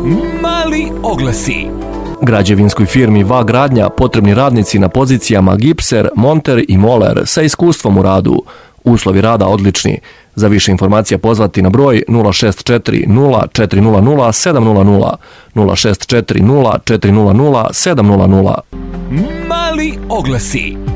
Mali oglasi. Građevinskoj firmi VA Gradnja potrebni radnici na pozicijama gipser, monter i moler sa iskustvom u radu. Uslovi rada odlični. Za više informacija pozvati na broj 064 0400 700 064 0400 700. Mali oglasi.